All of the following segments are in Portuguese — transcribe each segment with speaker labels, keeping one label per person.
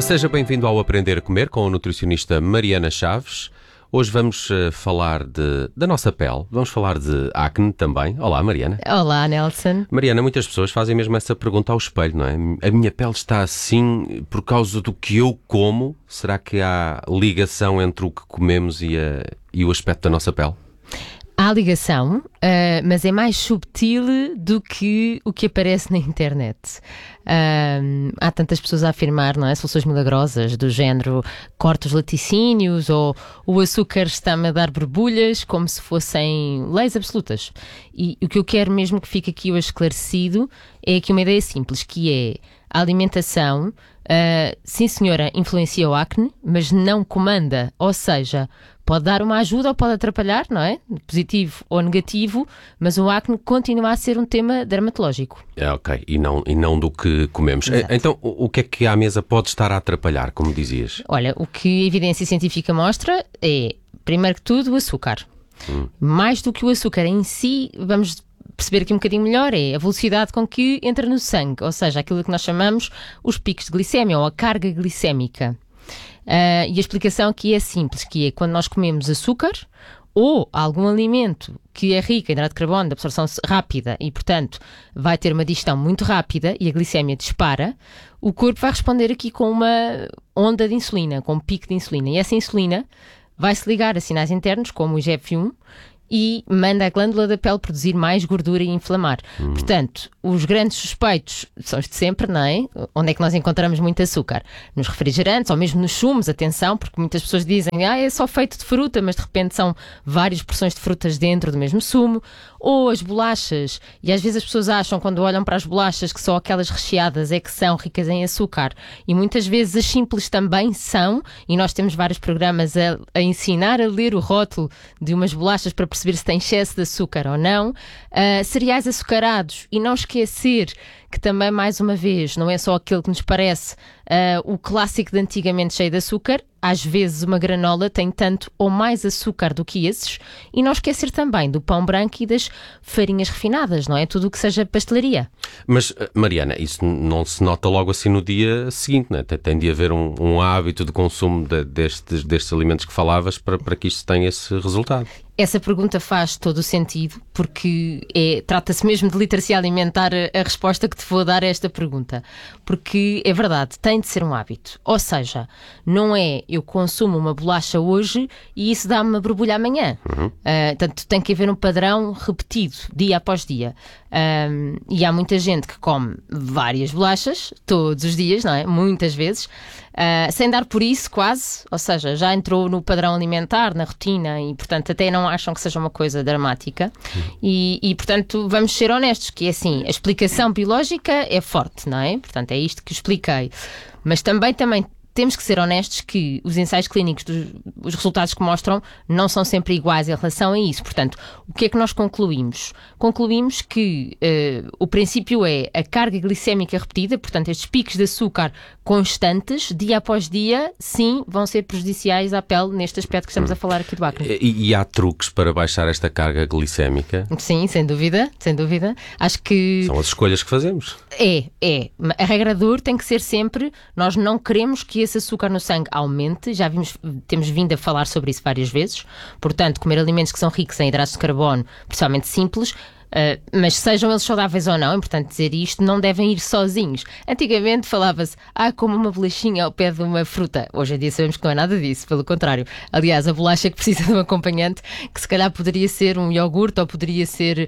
Speaker 1: Seja bem-vindo ao Aprender a Comer com a nutricionista Mariana Chaves. Hoje vamos falar da nossa pele, vamos falar de acne também. Olá, Mariana.
Speaker 2: Olá, Nelson.
Speaker 1: Mariana, muitas pessoas fazem mesmo essa pergunta ao espelho, não é? A minha pele está assim por causa do que eu como? Será que há ligação entre o que comemos e o aspecto da nossa pele?
Speaker 2: Há ligação, mas é mais subtil do que o que aparece na internet. Há tantas pessoas a afirmar, não é? Soluções milagrosas do género corta os laticínios ou o açúcar está-me a dar borbulhas, como se fossem leis absolutas. E o que eu quero mesmo que fique aqui hoje esclarecido é aqui uma ideia simples, que é a alimentação, sim senhora, influencia o acne, mas não comanda, ou seja, pode dar uma ajuda ou pode atrapalhar, não é? Positivo ou negativo, mas o acne continua a ser um tema dermatológico.
Speaker 1: Ok, e não do que comemos.
Speaker 2: Exato.
Speaker 1: Então, o que é que à mesa pode estar a atrapalhar, como dizias?
Speaker 2: Olha, o que a evidência científica mostra é, primeiro que tudo, o açúcar. Mais do que o açúcar em si, vamos perceber aqui um bocadinho melhor, é a velocidade com que entra no sangue, ou seja, aquilo que nós chamamos os picos de glicémia ou a carga glicémica. E a explicação aqui é simples, que é quando nós comemos açúcar ou algum alimento que é rico em hidrato de carbono de absorção rápida e, portanto, vai ter uma digestão muito rápida e a glicémia dispara, o corpo vai responder aqui com uma onda de insulina, com um pico de insulina. E essa insulina vai-se ligar a sinais internos, como o IGF-1, e manda a glândula da pele produzir mais gordura e inflamar. Portanto, os grandes suspeitos são os de sempre, não é? Onde é que nós encontramos muito açúcar? Nos refrigerantes ou mesmo nos sumos, atenção, porque muitas pessoas dizem é só feito de fruta, mas de repente são várias porções de frutas dentro do mesmo sumo. Ou as bolachas, e às vezes as pessoas acham quando olham para as bolachas que só aquelas recheadas é que são ricas em açúcar, e muitas vezes as simples também são, e nós temos vários programas a ensinar a ler o rótulo de umas bolachas para perceber se tem excesso de açúcar ou não. Cereais açucarados, e não esquecer que também, mais uma vez, não é só aquilo que nos parece o clássico de antigamente cheio de açúcar. Às vezes uma granola tem tanto ou mais açúcar do que esses, e não esquecer também do pão branco e das farinhas refinadas, não é? Tudo o que seja pastelaria.
Speaker 1: Mas, Mariana, isso não se nota logo assim no dia seguinte, não é? Tem de haver um hábito de consumo destes alimentos que falavas para que isto tenha esse resultado.
Speaker 2: Essa pergunta faz todo o sentido, porque trata-se mesmo de literacia alimentar a resposta que te vou dar a esta pergunta. Porque é verdade, tem de ser um hábito. Ou seja, não é eu consumo uma bolacha hoje e isso dá-me uma borbulha amanhã. Portanto, tem que haver um padrão repetido, dia após dia. E há muita gente que come várias bolachas, todos os dias, não é? Muitas vezes, sem dar por isso quase, ou seja, já entrou no padrão alimentar, na rotina, e portanto até não acham que seja uma coisa dramática. E portanto vamos ser honestos, que é assim, a explicação biológica é forte, não é? Portanto é isto que expliquei, mas também temos que ser honestos que os ensaios clínicos, os resultados que mostram, não são sempre iguais em relação a isso. Portanto, o que é que nós concluímos? Concluímos que o princípio é a carga glicémica repetida, portanto, estes picos de açúcar constantes, dia após dia, sim, vão ser prejudiciais à pele neste aspecto que estamos a falar aqui do acne.
Speaker 1: E há truques para baixar esta carga glicémica?
Speaker 2: Sim, sem dúvida, sem dúvida. Acho que
Speaker 1: são as escolhas que fazemos.
Speaker 2: A regra de ouro tem que ser sempre, nós não queremos que esse açúcar no sangue aumente, temos vindo a falar sobre isso várias vezes, portanto, comer alimentos que são ricos em hidratos de carbono, principalmente simples, mas sejam eles saudáveis ou não, é importante dizer isto, não devem ir sozinhos. Antigamente falava-se, como uma bolachinha ao pé de uma fruta. Hoje em dia sabemos que não é nada disso, pelo contrário. Aliás, a bolacha que precisa de um acompanhante, que se calhar poderia ser um iogurte ou poderia ser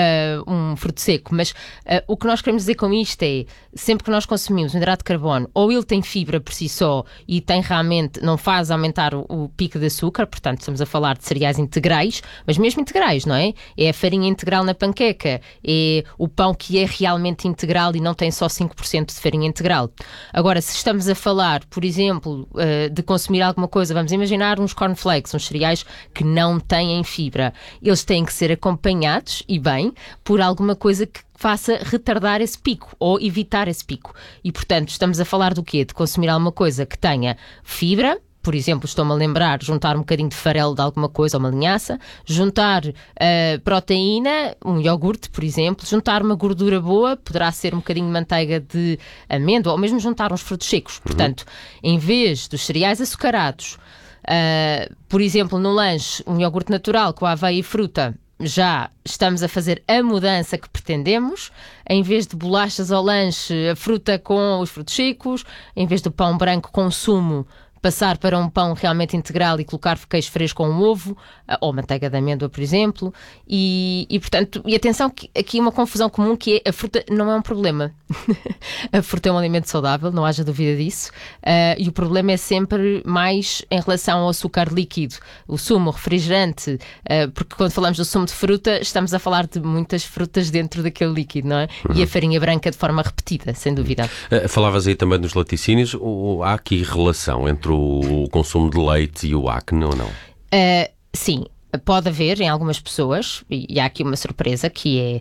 Speaker 2: um fruto seco, mas o que nós queremos dizer com isto é, sempre que nós consumimos um hidrato de carbono, ou ele tem fibra por si só e tem realmente, não faz aumentar o pico de açúcar, portanto estamos a falar de cereais integrais, mas mesmo integrais, não é? É a farinha integral na panqueca, é o pão que é realmente integral e não tem só 5% de farinha integral. Agora, se estamos a falar, por exemplo, de consumir alguma coisa, vamos imaginar uns cornflakes, uns cereais que não têm fibra, eles têm que ser acompanhados, e bem, por alguma coisa que faça retardar esse pico ou evitar esse pico. E, portanto, estamos a falar do quê? De consumir alguma coisa que tenha fibra, por exemplo, estou-me a lembrar, juntar um bocadinho de farelo de alguma coisa, uma linhaça, juntar proteína, um iogurte, por exemplo, juntar uma gordura boa, poderá ser um bocadinho de manteiga de amêndoa, ou mesmo juntar uns frutos secos. Portanto, em vez dos cereais açucarados, por exemplo, no lanche, um iogurte natural com aveia e fruta, já estamos a fazer a mudança que pretendemos. Em vez de bolachas ao lanche, a fruta com os frutos secos. Em vez do pão branco com sumo, passar para um pão realmente integral e colocar queijo fresco com um ovo, ou manteiga de amêndoa, por exemplo. Portanto, atenção, que aqui uma confusão comum, que é: a fruta não é um problema. A fruta é um alimento saudável, não haja dúvida disso. E o problema é sempre mais em relação ao açúcar líquido, o sumo, o refrigerante, porque quando falamos do sumo de fruta, estamos a falar de muitas frutas dentro daquele líquido, não é? E a farinha branca de forma repetida, sem dúvida.
Speaker 1: Falavas aí também dos laticínios. Há aqui relação entre o consumo de leite e o acne, ou não?
Speaker 2: Sim, pode haver em algumas pessoas, e há aqui uma surpresa, que é...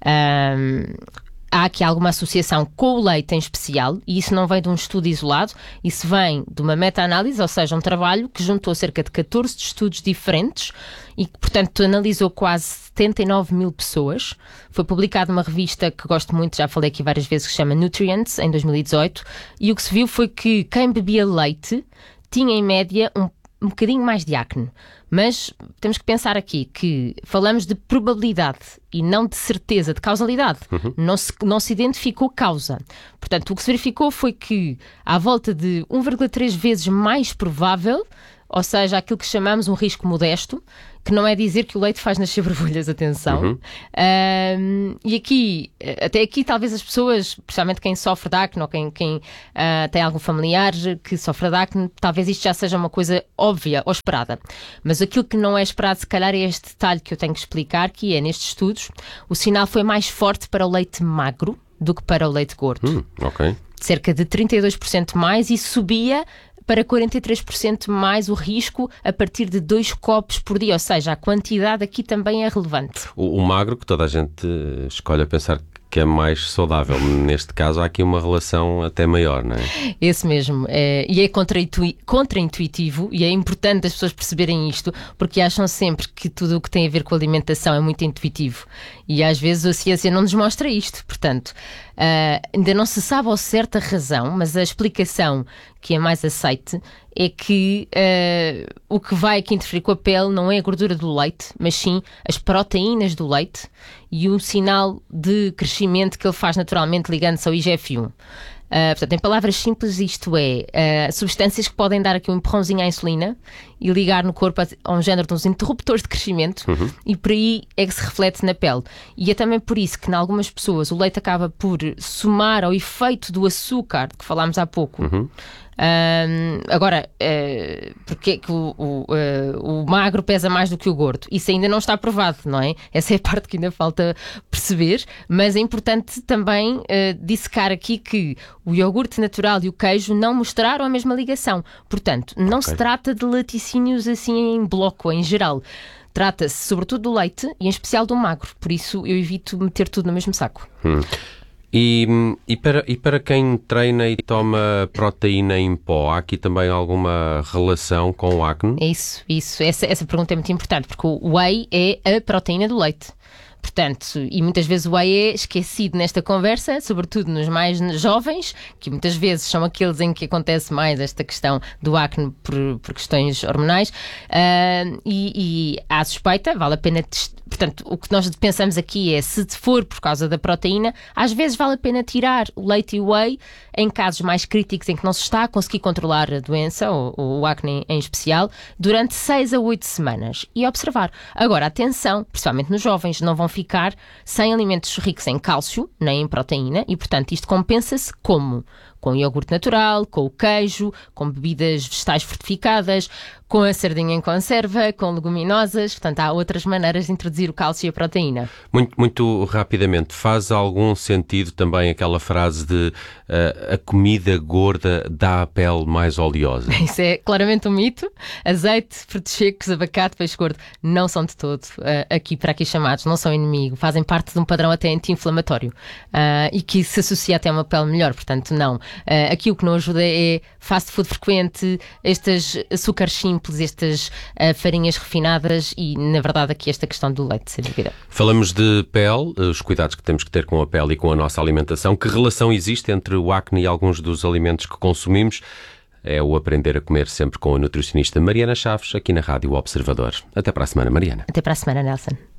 Speaker 2: há aqui alguma associação com o leite em especial, e isso não vem de um estudo isolado, isso vem de uma meta-análise, ou seja, um trabalho que juntou cerca de 14 estudos diferentes e que, portanto, analisou quase 79 mil pessoas. Foi publicado numa revista que gosto muito, já falei aqui várias vezes, que se chama Nutrients, em 2018, e o que se viu foi que quem bebia leite tinha, em média, um bocadinho mais de acne. Mas temos que pensar aqui que falamos de probabilidade e não de certeza, de causalidade. Não se identificou causa. Portanto, o que se verificou foi que, à volta de 1,3 vezes mais provável, ou seja, aquilo que chamamos um risco modesto, que não é dizer que o leite faz nascer borbulhas, atenção. E aqui, até aqui, talvez as pessoas, principalmente quem sofre de acne ou quem tem algum familiar que sofre de acne, talvez isto já seja uma coisa óbvia ou esperada. Mas aquilo que não é esperado, se calhar, é este detalhe que eu tenho que explicar, que é, nestes estudos, o sinal foi mais forte para o leite magro do que para o leite gordo. Cerca de 32% mais, e subia para 43% mais o risco a partir de 2 copos por dia, ou seja, a quantidade aqui também é relevante.
Speaker 1: O magro, que toda a gente escolhe a pensar que é mais saudável, neste caso há aqui uma relação até maior, não é?
Speaker 2: Esse mesmo, e é contraintuitivo, e é importante as pessoas perceberem isto, porque acham sempre que tudo o que tem a ver com a alimentação é muito intuitivo, e às vezes a ciência não nos mostra isto. Portanto, ainda não se sabe ao certo a razão, mas a explicação que é mais aceite é que o que vai aqui interferir com a pele não é a gordura do leite, mas sim as proteínas do leite e um sinal de crescimento que ele faz naturalmente ligando-se ao IGF-1. Portanto, em palavras simples, isto é substâncias que podem dar aqui um empurrãozinho à insulina e ligar no corpo a um género de uns interruptores de crescimento, e por aí é que se reflete na pele. E é também por isso que, em algumas pessoas, o leite acaba por somar ao efeito do açúcar, de que falámos há pouco. Agora, porque é que o magro pesa mais do que o gordo? Isso ainda não está provado, não é? Essa é a parte que ainda falta perceber, mas é importante também dissecar aqui que o iogurte natural e o queijo não mostraram a mesma ligação. Portanto, não se trata de laticínios assim em bloco, em geral. Trata-se sobretudo do leite e em especial do magro. Por isso eu evito meter tudo no mesmo saco.
Speaker 1: E para quem treina e toma proteína em pó, há aqui também alguma relação com o acne?
Speaker 2: É isso. Essa pergunta é muito importante, porque o whey é a proteína do leite. Portanto, e muitas vezes o whey é esquecido nesta conversa, sobretudo nos mais jovens, que muitas vezes são aqueles em que acontece mais esta questão do acne por questões hormonais, e há suspeita, vale a pena portanto, o que nós pensamos aqui é, se for por causa da proteína, às vezes vale a pena tirar o leite e o whey em casos mais críticos em que não se está a conseguir controlar a doença, ou o acne em especial, durante 6 a 8 semanas e observar. Agora, atenção, principalmente nos jovens, não vão ficar sem alimentos ricos em cálcio, nem em proteína, e portanto isto compensa-se como? Com iogurte natural, com o queijo, com bebidas vegetais fortificadas, com a sardinha em conserva, com leguminosas. Portanto, há outras maneiras de introduzir o cálcio e a proteína.
Speaker 1: Muito rapidamente, faz algum sentido também aquela frase de a comida gorda dá a pele mais oleosa?
Speaker 2: Isso é claramente um mito. Azeite, frutos secos, abacate, peixe gordo não são de todo para aqui chamados, não são inimigo, fazem parte de um padrão até anti-inflamatório e que se associa até a uma pele melhor. Portanto, não. Aqui o que não ajuda é fast food frequente, estes açúcares simples, estas farinhas refinadas e, na verdade, aqui esta questão do leite, sem dúvida.
Speaker 1: Falamos de pele, os cuidados que temos que ter com a pele e com a nossa alimentação. Que relação existe entre o acne e alguns dos alimentos que consumimos? É o Aprender a Comer sempre com a nutricionista Mariana Chaves, aqui na Rádio Observador. Até para a semana, Mariana.
Speaker 2: Até para a semana, Nelson.